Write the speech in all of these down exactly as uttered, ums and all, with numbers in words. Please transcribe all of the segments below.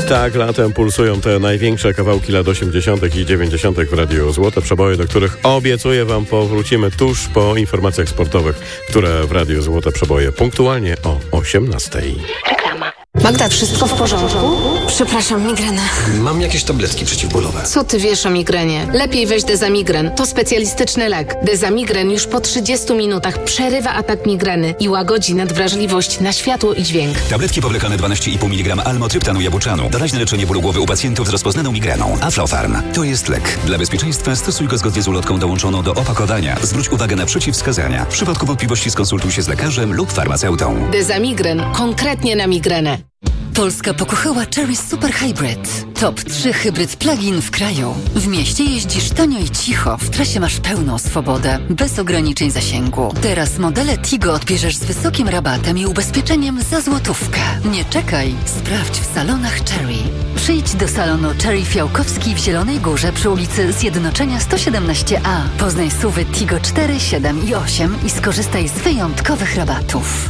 Tak, latem pulsują te największe kawałki lat osiemdziesiątych i dziewięćdziesiątych w Radiu Złote Przeboje, do których obiecuję wam powrócimy tuż po informacjach sportowych, które w Radiu Złote Przeboje punktualnie o osiemnastej. Reklama. Magda, wszystko w porządku? Przepraszam, migrena. Mam jakieś tabletki przeciwbólowe. Co ty wiesz o migrenie? Lepiej weź Dezamigren. To specjalistyczny lek. Dezamigren już po trzydziestu minutach przerywa atak migreny i łagodzi nadwrażliwość na światło i dźwięk. Tabletki powlekane dwanaście i pół miligrama almotryptanu jabłczanu. Doraźne leczenie bólu głowy u pacjentów z rozpoznaną migreną. Aflofarm. To jest lek. Dla bezpieczeństwa stosuj go zgodnie z ulotką dołączoną do opakowania. Zwróć uwagę na przeciwwskazania. W przypadku wątpliwości skonsultuj się z lekarzem lub farmaceutą. Dezamigren. Konkretnie na migrenę. Polska pokochała Chery Super Hybrid. Top trzy hybryd plug-in w kraju. W mieście jeździsz tanio i cicho, w trasie masz pełną swobodę, bez ograniczeń zasięgu. Teraz modele Tigo odbierzesz z wysokim rabatem i ubezpieczeniem za złotówkę. Nie czekaj, sprawdź w salonach Chery. Przyjdź do salonu Chery Fiałkowski w Zielonej Górze przy ulicy Zjednoczenia sto siedemnaście A. Poznaj suwy Tigo cztery, siedem i osiem i skorzystaj z wyjątkowych rabatów.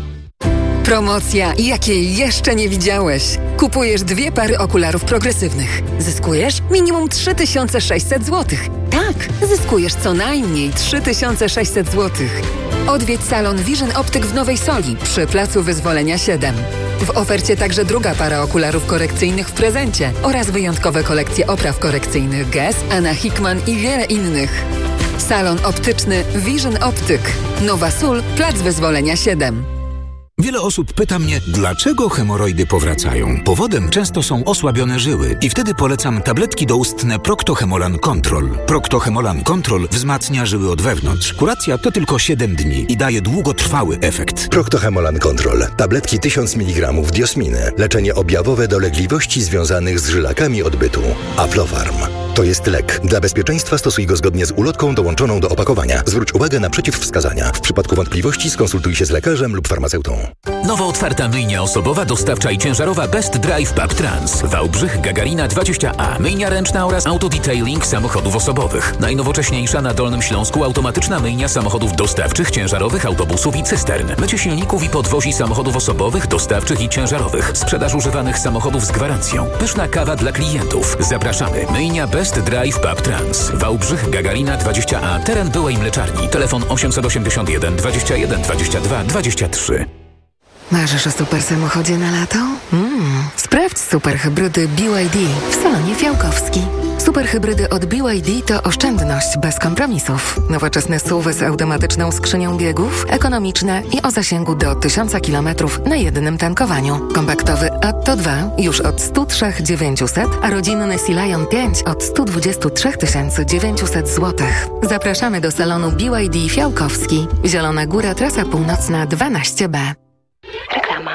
Promocja, jakiej jeszcze nie widziałeś. Kupujesz dwie pary okularów progresywnych. Zyskujesz minimum trzy tysiące sześćset złotych. Tak, zyskujesz co najmniej trzy tysiące sześćset złotych. Odwiedź salon Vision Optyk w Nowej Soli przy Placu Wyzwolenia siedem. W ofercie także druga para okularów korekcyjnych w prezencie oraz wyjątkowe kolekcje opraw korekcyjnych Guess, Anna Hickman i wiele innych. Salon optyczny Vision Optyk. Nowa Sól, Plac Wyzwolenia siedem. Wiele osób pyta mnie, dlaczego hemoroidy powracają. Powodem często są osłabione żyły i wtedy polecam tabletki doustne Procto-Hemolan Control. Procto-Hemolan Control wzmacnia żyły od wewnątrz. Kuracja to tylko siedem dni i daje długotrwały efekt. Procto-Hemolan Control. Tabletki tysiąc miligramów diosminy. Leczenie objawowe dolegliwości związanych z żylakami odbytu. Aflofarm. To jest lek. Dla bezpieczeństwa stosuj go zgodnie z ulotką dołączoną do opakowania. Zwróć uwagę na przeciwwskazania. W przypadku wątpliwości skonsultuj się z lekarzem lub farmaceutą. Nowo otwarta myjnia osobowa, dostawcza i ciężarowa Best Drive Pub Trans. Wałbrzych, Gagarina dwadzieścia A. Myjnia ręczna oraz autodetailing samochodów osobowych. Najnowocześniejsza na Dolnym Śląsku automatyczna myjnia samochodów dostawczych, ciężarowych, autobusów i cystern. Mycie silników i podwozi samochodów osobowych, dostawczych i ciężarowych. Sprzedaż używanych samochodów z gwarancją. Pyszna kawa dla klientów. Zapraszamy. Myjnia Best Drive Pub Trans. Wałbrzych, Gagarina dwadzieścia A. Teren byłej mleczarni. Telefon osiemset osiemdziesiąt jeden dwadzieścia jeden dwadzieścia dwa dwadzieścia trzy. Marzysz o super samochodzie na lato? Mm. Sprawdź super hybrydy B Y D w salonie Fiałkowski. Super hybrydy od B Y D to oszczędność bez kompromisów. Nowoczesne S U V y z automatyczną skrzynią biegów, ekonomiczne i o zasięgu do tysiąca kilometrów na jednym tankowaniu. Kompaktowy Atto dwa już od sto trzy tysiące dziewięćset, a rodzinny Sea Lion pięć od sto dwadzieścia trzy tysiące dziewięćset złotych. Zapraszamy do salonu B Y D Fiałkowski. Zielona Góra, trasa północna dwanaście B. Reklama.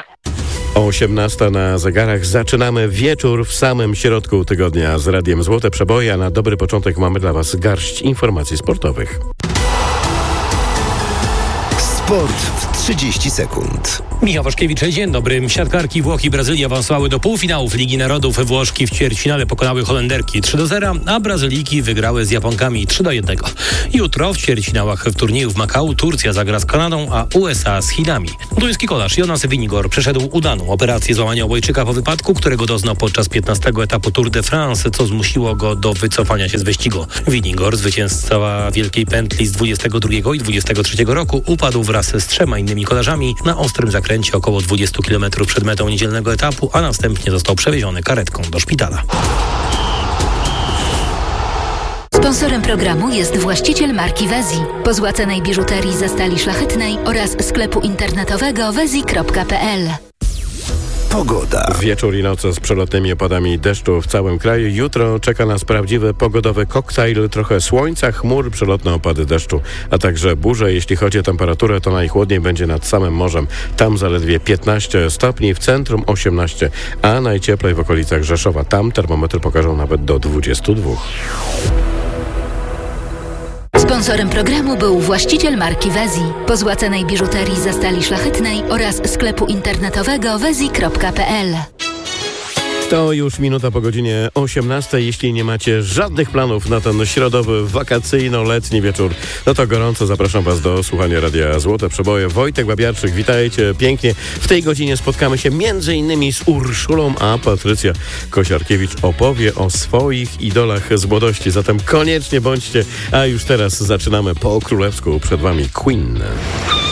O osiemnasta na zegarach zaczynamy wieczór w samym środku tygodnia z Radiem Złote Przeboje, a na dobry początek mamy dla Was garść informacji sportowych. Sport w trzydzieści sekund. Michał Waszkiewicz, dzień dobry. Siatkarki Włoch i Brazylii awansowały do półfinałów Ligi Narodów. Włoszki w ćwierćfinale pokonały Holenderki trzy do zera, a Brazylijki wygrały z Japonkami trzy do jednego. Jutro w ćwierćfinałach w turnieju w Makao Turcja zagra z Kanadą, a U S A z Chinami. Duński kolarz Jonas Vingegaard przeszedł udaną operację złamania obojczyka po wypadku, którego doznał podczas piętnastego etapu Tour de France, co zmusiło go do wycofania się z wyścigu. Vingegaard, zwycięzca Wielkiej Pętli z dwudziestego drugiego i dwudziestego trzeciego roku, upadł wraz z trzema innymi kolarzami na ostrym zakręcie około dwudziestu kilometrów przed metą niedzielnego etapu, a następnie został przewieziony karetką do szpitala. Sponsorem programu jest właściciel marki Wezi, pozłacanej biżuterii ze stali szlachetnej oraz sklepu internetowego wezi kropka p l. Pogoda. Wieczór i noc z przelotnymi opadami deszczu w całym kraju. Jutro czeka nas prawdziwy pogodowy koktajl. Trochę słońca, chmur, przelotne opady deszczu, a także burze. Jeśli chodzi o temperaturę, to najchłodniej będzie nad samym morzem. Tam zaledwie piętnaście stopni, w centrum osiemnaście, a najcieplej w okolicach Rzeszowa. Tam termometry pokażą nawet do dwudziestu dwóch. Sponsorem programu był właściciel marki Wezi, pozłacanej biżuterii ze stali szlachetnej oraz sklepu internetowego wezi kropka p l. To już minuta po godzinie osiemnastej. Jeśli nie macie żadnych planów na ten środowy, wakacyjno-letni wieczór, no to gorąco zapraszam Was do słuchania Radia Złote Przeboje. Wojtek Babiarczyk, witajcie pięknie. W tej godzinie spotkamy się między innymi z Urszulą, a Patrycja Kosiarkiewicz opowie o swoich idolach z młodości. Zatem koniecznie bądźcie, a już teraz zaczynamy po królewsku. Przed Wami Queen.